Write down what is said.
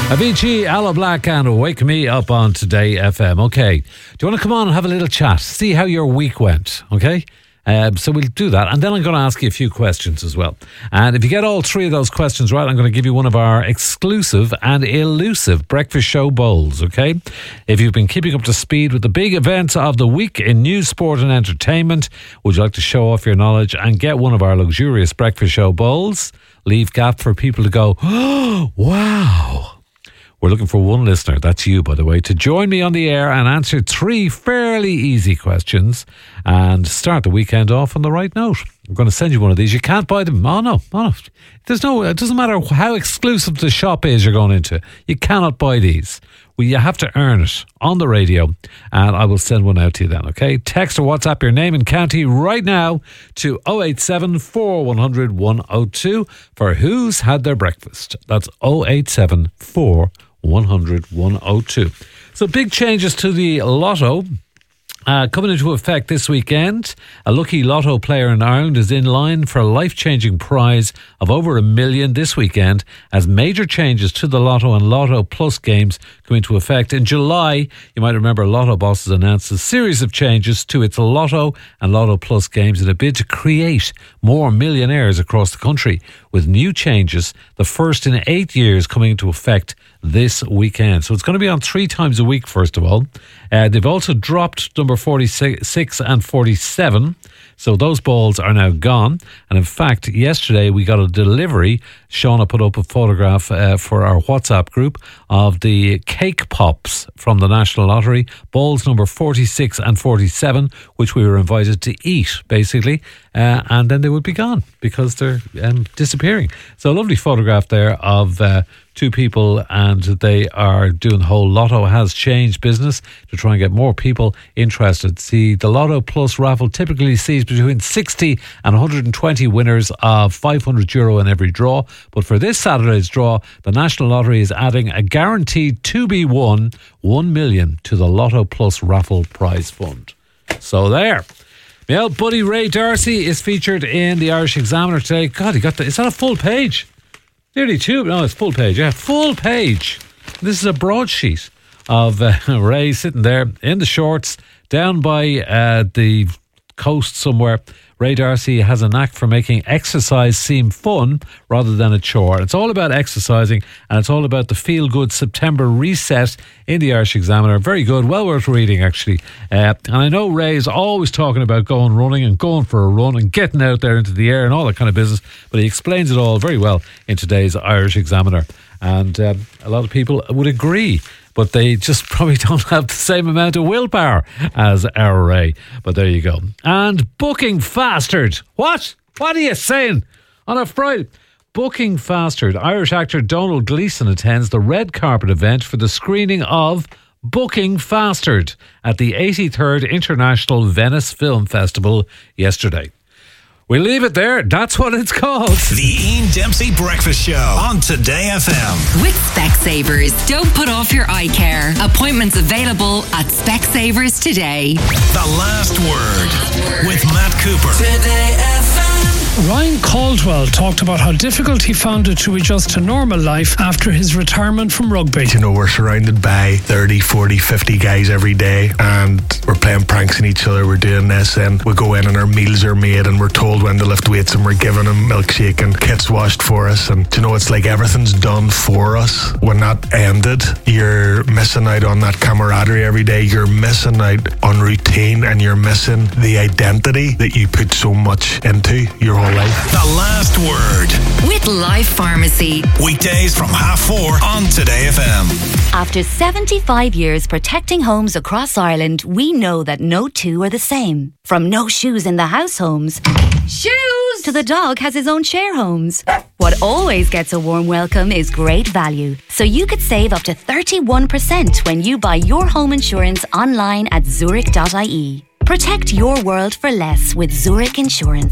Avicii, Aloe Black and Wake Me Up on Today FM. Okay, do you want to come on and have a little chat? See how your week went, okay? So we'll do that, and then I'm going to ask you a few questions as well. And if you get all three of those questions right, I'm going to give you one of our exclusive and elusive breakfast show bowls, okay? If you've been keeping up to speed with the big events of the week in news, sport and entertainment, would you like to show off your knowledge and get one of our luxurious breakfast show bowls? Leave gap for people to go, oh, wow. We're looking for one listener, that's you by the way, to join me on the air and answer three fairly easy questions and start the weekend off on the right note. I'm going to send you one of these. You can't buy them. Oh no. It doesn't matter how exclusive the shop is you're going into. You cannot buy these. Well, you have to earn it on the radio, and I will send one out to you then, okay? Text or WhatsApp your name and county right now to 087 4100 102 for Who's Had Their Breakfast. That's 087 4100 102. So big changes to the lotto. Coming into effect this weekend, a lucky lotto player in Ireland is in line for a life-changing prize of over $1 million this weekend as major changes to the Lotto and Lotto Plus games come into effect. In July, you might remember Lotto Bosses announced a series of changes to its Lotto and Lotto Plus games in a bid to create more millionaires across the country, with new changes, the first in 8 years, coming into effect this weekend. So it's going to be on 3 times a week, first of all. They've also dropped number 46 and 47. So those balls are now gone. And in fact, yesterday we got a delivery. Shauna put up a photograph for our WhatsApp group of the cake pops from the National Lottery. Balls number 46 and 47, which we were invited to eat, basically. And then they would be gone because they're disappearing. So a lovely photograph there of two people, and they are doing the whole Lotto has changed business to try and get more people interested. See, the Lotto Plus raffle typically sees between 60 and 120 winners of €500 in every draw. But for this Saturday's draw, the National Lottery is adding a guaranteed to be won $1 million to the Lotto Plus raffle prize fund. So there. My old buddy Ray D'Arcy is featured in the Irish Examiner today. God, he got that. Is that a full page? Nearly 2. No, it's full page. Yeah, full page. This is a broadsheet of Ray sitting there in the shorts down by the coast somewhere. Ray D'Arcy has a knack for making exercise seem fun rather than a chore. It's all about exercising, and it's all about the feel-good September reset in the Irish Examiner. Very good, well worth reading actually. And I know Ray is always talking about going running and going for a run and getting out there into the air and all that kind of business, but he explains it all very well in today's Irish Examiner. And a lot of people would agree, but they just probably don't have the same amount of willpower as our Ray. But there you go. And Booking Fastered. What? What are you saying on a Friday? Booking Fastered. Irish actor Donald Gleeson attends the red carpet event for the screening of Booking Fastered at the 83rd International Venice Film Festival yesterday. We'll leave it there. That's what it's called. The Ian Dempsey Breakfast Show on Today FM. With Specsavers. Don't put off your eye care. Appointments available at Specsavers today. The Last Word with Matt Cooper. Today FM. Ryan Caldwell talked about how difficult he found it to adjust to normal life after his retirement from rugby. You know, we're surrounded by 30, 40, 50 guys every day, and we're playing pranks on each other. We're doing this, and we go in and our meals are made and we're told when to lift weights, and we're given them milkshake and kits washed for us. And you know, it's like everything's done for us. When that ended, you're missing out on that camaraderie every day. You're missing out on routine, and you're missing the identity that you put so much into your whole life. The Last Word with Life Pharmacy. Weekdays from 4:30 on Today FM. After 75 years protecting homes across Ireland, we know that no two are the same. From no shoes in the house homes, shoes, to the dog has his own share homes. What always gets a warm welcome is great value. So you could save up to 31% when you buy your home insurance online at Zurich.ie. Protect your world for less with Zurich Insurance.